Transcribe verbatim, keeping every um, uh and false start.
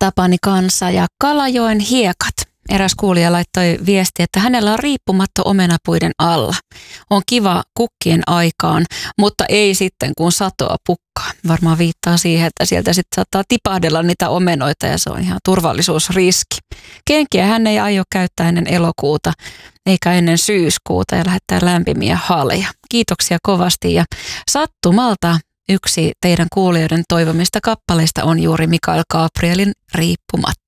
Tapani kanssa ja Kalajoen hiekat. Eräs kuulija laittoi viesti, että hänellä on riippumatto omenapuiden alla. On kiva kukkien aikaan, mutta ei sitten kun satoa pukkaa. Varmaan viittaa siihen, että sieltä sitten saattaa tipahdella niitä omenoita ja se on ihan turvallisuusriski. Kenkiä hän ei aio käyttää ennen elokuuta eikä ennen syyskuuta ja lähettää lämpimiä haleja. Kiitoksia kovasti ja sattumalta yksi teidän kuulijoiden toivomista kappaleista on juuri Mikael Gabrielin Riippumatta.